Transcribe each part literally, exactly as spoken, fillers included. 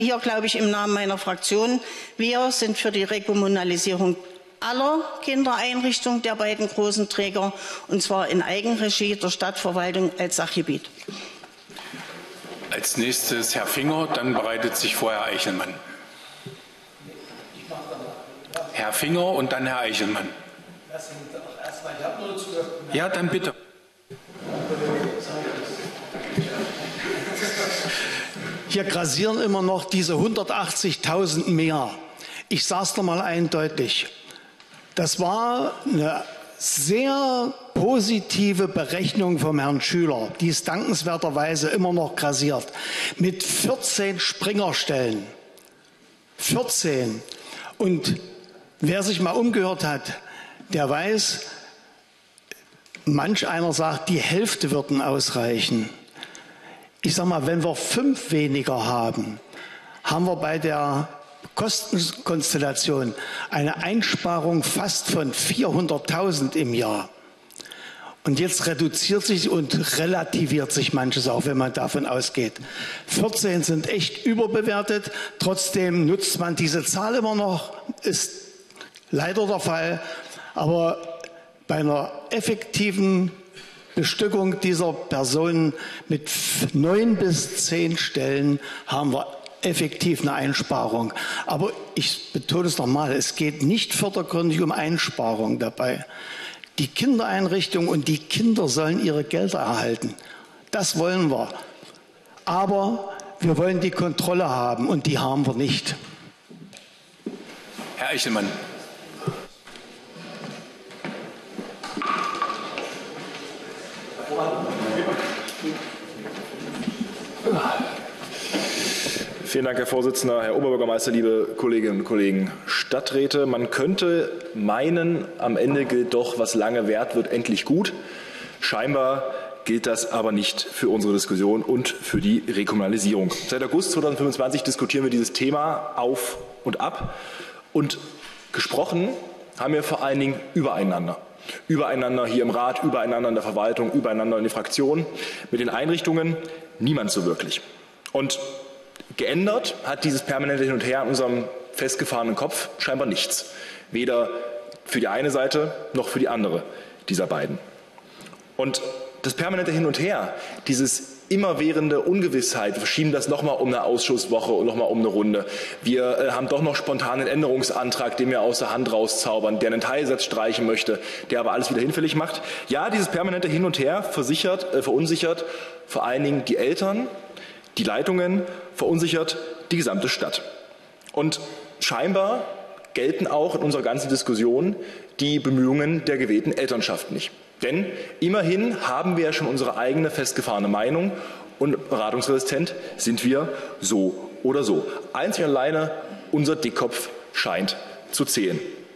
Hier glaube ich im Namen meiner Fraktion, wir sind für die Rekommunalisierung aller Kindereinrichtungen der beiden großen Träger, und zwar in Eigenregie der Stadtverwaltung als Sachgebiet. Als nächstes Herr Finger, dann bereitet sich vor Herr Eichelmann. Herr Finger und dann Herr Eichelmann. Ja, dann bitte. Hier grassieren immer noch diese hundertachtzigtausend mehr. Ich sage es doch mal eindeutig. Das war eine sehr positive Berechnung vom Herrn Schüler, die ist dankenswerterweise immer noch grassiert. Mit vierzehn Springerstellen. vierzehn. Und wer sich mal umgehört hat, der weiß, manch einer sagt, die Hälfte würden ausreichen. Ich sage mal, wenn wir fünf weniger haben, haben wir bei der Kostenkonstellation eine Einsparung fast von vierhunderttausend im Jahr. Und jetzt reduziert sich und relativiert sich manches auch, wenn man davon ausgeht. vierzehn sind echt überbewertet, trotzdem nutzt man diese Zahl immer noch, ist leider der Fall. Aber bei einer effektiven Bestückung dieser Personen mit neun bis zehn Stellen haben wir effektiv eine Einsparung. Aber ich betone es nochmal, es geht nicht vordergründig um Einsparung dabei. Die Kindereinrichtungen und die Kinder sollen ihre Gelder erhalten. Das wollen wir. Aber wir wollen die Kontrolle haben und die haben wir nicht. Herr Eichelmann. Vielen Dank, Herr Vorsitzender, Herr Oberbürgermeister, liebe Kolleginnen und Kollegen Stadträte. Man könnte meinen, am Ende gilt doch, was lange währt, wird endlich gut. Scheinbar gilt das aber nicht für unsere Diskussion und für die Rekommunalisierung. Seit August zweitausendfünfundzwanzig diskutieren wir dieses Thema auf und ab. Und gesprochen haben wir vor allen Dingen übereinander. Übereinander hier im Rat, übereinander in der Verwaltung, übereinander in den Fraktionen. Mit den Einrichtungen niemand so wirklich. Und geändert hat dieses permanente Hin und Her an unserem festgefahrenen Kopf scheinbar nichts. Weder für die eine Seite noch für die andere dieser beiden. Und das permanente Hin und Her, dieses immerwährende Ungewissheit, wir verschieben das nochmal um eine Ausschusswoche und nochmal um eine Runde. Wir äh, haben doch noch spontan einen Änderungsantrag, den wir aus der Hand rauszaubern, der einen Teilsatz streichen möchte, der aber alles wieder hinfällig macht. Ja, dieses permanente Hin und Her versichert, äh, verunsichert vor allen Dingen die Eltern, die Leitungen, verunsichert die gesamte Stadt. Und scheinbar gelten auch in unserer ganzen Diskussion die Bemühungen der gewählten Elternschaft nicht. Denn immerhin haben wir ja schon unsere eigene festgefahrene Meinung und beratungsresistent sind wir so oder so. Einzig und alleine unser Dickkopf scheint zu zählen.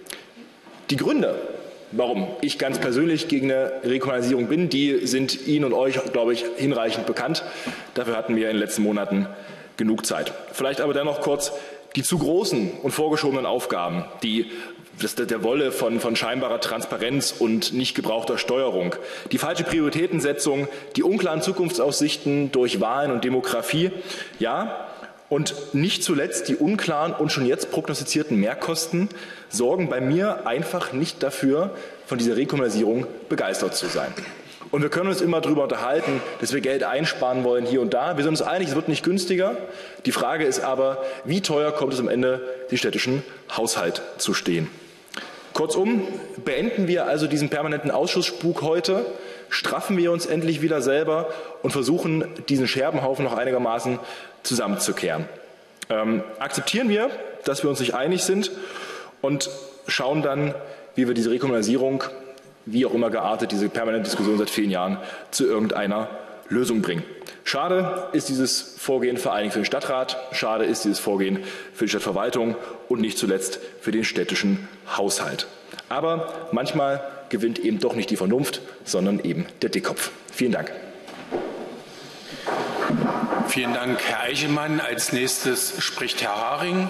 Die Gründe, warum ich ganz persönlich gegen eine Rekommunalisierung bin, die sind Ihnen und euch, glaube ich, hinreichend bekannt. Dafür hatten wir in den letzten Monaten genug Zeit. Vielleicht aber dennoch kurz die zu großen und vorgeschobenen Aufgaben, die das, der Wolle von, von scheinbarer Transparenz und nicht gebrauchter Steuerung, die falsche Prioritätensetzung, die unklaren Zukunftsaussichten durch Wahlen und Demografie, ja, und nicht zuletzt die unklaren und schon jetzt prognostizierten Mehrkosten sorgen bei mir einfach nicht dafür, von dieser Rekommunalisierung begeistert zu sein. Und wir können uns immer darüber unterhalten, dass wir Geld einsparen wollen hier und da. Wir sind uns einig, es wird nicht günstiger. Die Frage ist aber, wie teuer kommt es am Ende, den städtischen Haushalt zu stehen? Kurzum, beenden wir also diesen permanenten Ausschussspuk heute, straffen wir uns endlich wieder selber und versuchen, diesen Scherbenhaufen noch einigermaßen zusammenzukehren. Ähm, akzeptieren wir, dass wir uns nicht einig sind und schauen dann, wie wir diese Rekommunalisierung, wie auch immer geartet, diese permanente Diskussion seit vielen Jahren, zu irgendeiner Lösung bringen. Schade ist dieses Vorgehen vor allen Dingen für den Stadtrat, schade ist dieses Vorgehen für die Stadtverwaltung und nicht zuletzt für den städtischen Haushalt. Aber manchmal gewinnt eben doch nicht die Vernunft, sondern eben der Dickkopf. Vielen Dank. Vielen Dank, Herr Eichelmann. Als nächstes spricht Herr Haring.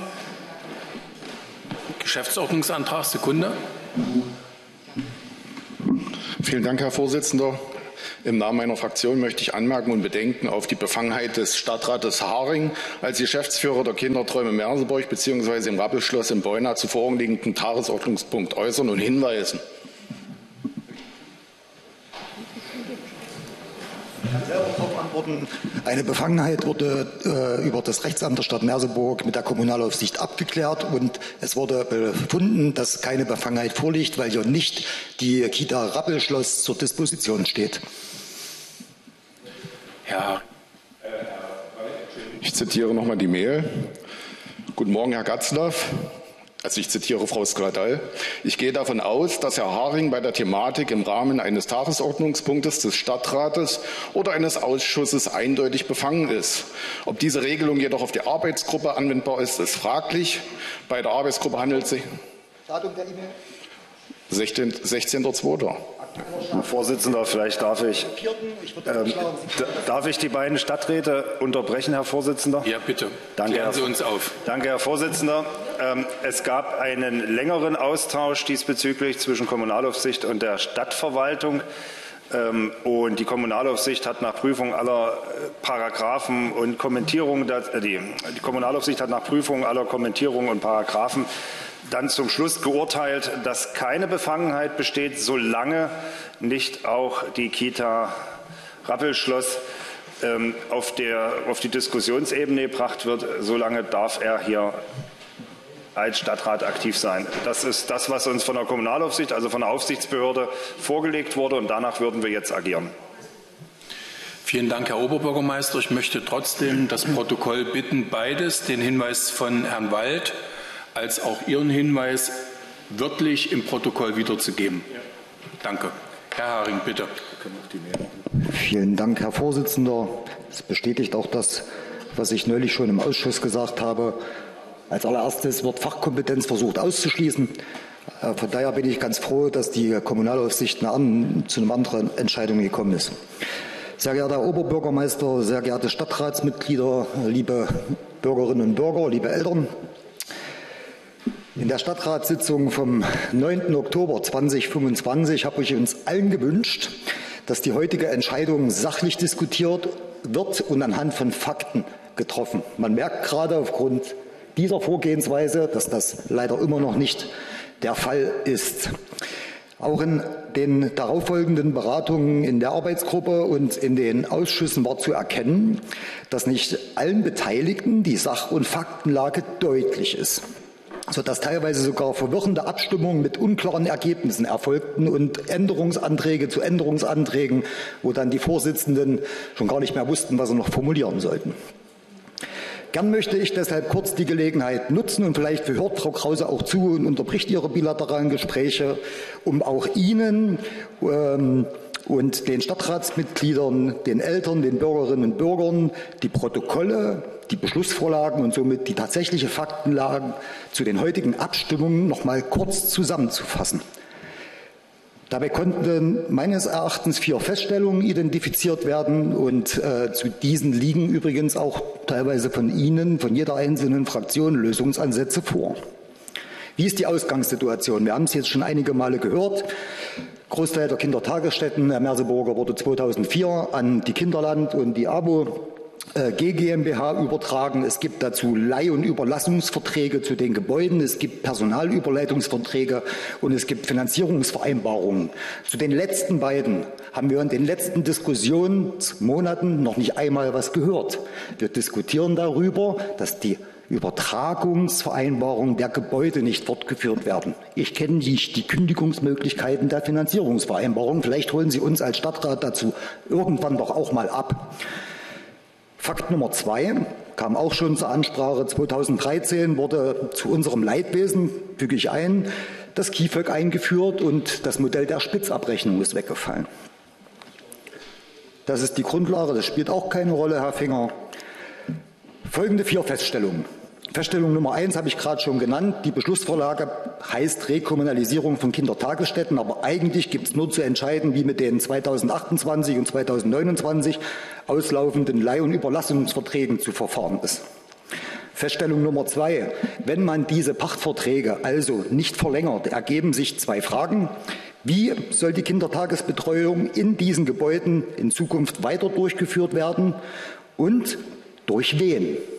Geschäftsordnungsantrag, Sekunde. Vielen Dank, Herr Vorsitzender. Im Namen meiner Fraktion möchte ich anmerken und Bedenken auf die Befangenheit des Stadtrates Haring als Geschäftsführer der Kinderträume Merseburg bzw. im Rappelschloss in Beuna zu vorliegenden Tagesordnungspunkt äußern und hinweisen. Eine Befangenheit wurde äh, über das Rechtsamt der Stadt Merseburg mit der Kommunalaufsicht abgeklärt und es wurde befunden, dass keine Befangenheit vorliegt, weil hier nicht die Kita Rappelschloss zur Disposition steht. Ja. Ich zitiere nochmal die Mail. Guten Morgen, Herr Gatzlaff. Also ich zitiere Frau Skladal. Ich gehe davon aus, dass Herr Haring bei der Thematik im Rahmen eines Tagesordnungspunktes des Stadtrates oder eines Ausschusses eindeutig befangen ist. Ob diese Regelung jedoch auf die Arbeitsgruppe anwendbar ist, ist fraglich. Bei der Arbeitsgruppe handelt es sich Datum der E-Mail? sechzehnter zweiter Herr Vorsitzender, vielleicht darf ich, ähm, darf ich die beiden Stadträte unterbrechen, Herr Vorsitzender? Ja, bitte. Danke, Klären Sie Herr, uns auf. Danke, Herr Vorsitzender. Ähm, es gab einen längeren Austausch diesbezüglich zwischen Kommunalaufsicht und der Stadtverwaltung. Ähm, und die Kommunalaufsicht hat nach Prüfung aller Paragraphen und Kommentierungen, äh, die, die Kommunalaufsicht hat nach Prüfung aller Kommentierungen und Paragraphen dann zum Schluss geurteilt, dass keine Befangenheit besteht, solange nicht auch die Kita Rappelschloss ähm, auf, der, auf die Diskussionsebene gebracht wird. Solange darf er hier als Stadtrat aktiv sein. Das ist das, was uns von der Kommunalaufsicht, also von der Aufsichtsbehörde, vorgelegt wurde. Und danach würden wir jetzt agieren. Vielen Dank, Herr Oberbürgermeister. Ich möchte trotzdem das Protokoll bitten, beides, den Hinweis von Herrn Wald als auch Ihren Hinweis wörtlich im Protokoll wiederzugeben. Danke. Herr Haring, bitte. Vielen Dank, Herr Vorsitzender. Es bestätigt auch das, was ich neulich schon im Ausschuss gesagt habe. Als allererstes wird Fachkompetenz versucht auszuschließen. Von daher bin ich ganz froh, dass die Kommunalaufsicht zu einer anderen Entscheidung gekommen ist. Sehr geehrter Herr Oberbürgermeister, sehr geehrte Stadtratsmitglieder, liebe Bürgerinnen und Bürger, liebe Eltern. In der Stadtratssitzung vom neunten Oktober zweitausendfünfundzwanzig habe ich uns allen gewünscht, dass die heutige Entscheidung sachlich diskutiert wird und anhand von Fakten getroffen. Man merkt gerade aufgrund dieser Vorgehensweise, dass das leider immer noch nicht der Fall ist. Auch in den darauffolgenden Beratungen in der Arbeitsgruppe und in den Ausschüssen war zu erkennen, dass nicht allen Beteiligten die Sach- und Faktenlage deutlich ist, sodass teilweise sogar verwirrende Abstimmungen mit unklaren Ergebnissen erfolgten und Änderungsanträge zu Änderungsanträgen, wo dann die Vorsitzenden schon gar nicht mehr wussten, was sie noch formulieren sollten. Gern möchte ich deshalb kurz die Gelegenheit nutzen und vielleicht hört Frau Krause auch zu und unterbricht ihre bilateralen Gespräche, um auch Ihnen ähm, und den Stadtratsmitgliedern, den Eltern, den Bürgerinnen und Bürgern die Protokolle, die Beschlussvorlagen und somit die tatsächliche Faktenlage zu den heutigen Abstimmungen noch mal kurz zusammenzufassen. Dabei konnten meines Erachtens vier Feststellungen identifiziert werden und äh, zu diesen liegen übrigens auch teilweise von Ihnen, von jeder einzelnen Fraktion Lösungsansätze vor. Wie ist die Ausgangssituation? Wir haben es jetzt schon einige Male gehört. Großteil der Kindertagesstätten der Merseburger wurde zweitausendvier an die Kinderland und die ABO G GmbH übertragen. Es gibt dazu Leih- und Überlassungsverträge zu den Gebäuden. Es gibt Personalüberleitungsverträge und es gibt Finanzierungsvereinbarungen. Zu den letzten beiden haben wir in den letzten Diskussionsmonaten noch nicht einmal was gehört. Wir diskutieren darüber, dass die Übertragungsvereinbarungen der Gebäude nicht fortgeführt werden. Ich kenne nicht die Kündigungsmöglichkeiten der Finanzierungsvereinbarungen. Vielleicht holen Sie uns als Stadtrat dazu irgendwann doch auch mal ab. Fakt Nummer zwei kam auch schon zur Ansprache. zweitausenddreizehn wurde zu unserem Leidwesen, füge ich ein, das K I F O G eingeführt und das Modell der Spitzabrechnung ist weggefallen. Das ist die Grundlage, das spielt auch keine Rolle, Herr Finger. Folgende vier Feststellungen. Feststellung Nummer eins habe ich gerade schon genannt. Die Beschlussvorlage heißt Rekommunalisierung von Kindertagesstätten, aber eigentlich gibt es nur zu entscheiden, wie mit den zweitausendachtundzwanzig und zweitausendneunundzwanzig auslaufenden Leih- und Überlassungsverträgen zu verfahren ist. Feststellung Nummer zwei. Wenn man diese Pachtverträge also nicht verlängert, ergeben sich zwei Fragen. Wie soll die Kindertagesbetreuung in diesen Gebäuden in Zukunft weiter durchgeführt werden und durch wen?